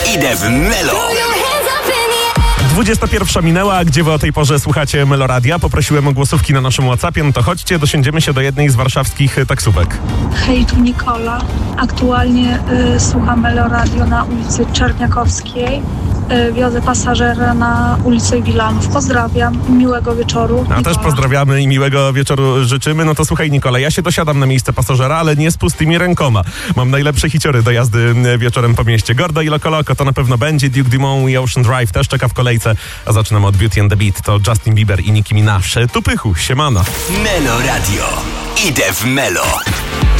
Idę w Melo. 21 minęła, a gdzie wy o tej porze słuchacie Meloradia? Poprosiłem o głosówki na naszym WhatsAppie, no to chodźcie, dosiądziemy się do jednej z warszawskich taksówek. Hej, tu Nikola. Aktualnie słucham Meloradio na ulicy Czerniakowskiej. Wiozę pasażera na ulicę Wilanów. Pozdrawiam, miłego wieczoru. A Nikola. też pozdrawiamy i miłego wieczoru życzymy. No to słuchaj, Nikola, ja się dosiadam na miejsce pasażera, ale nie z pustymi rękoma. Mam najlepsze hiciory do jazdy wieczorem po mieście. Gordo i Loco Loco to na pewno będzie. Duke Dumont i Ocean Drive też czeka w kolejce. A zaczynamy od Beauty and the Beat. To Justin Bieber i Nicki Minaj. Tu pychu, siemano. Melo Radio. Idę w Melo.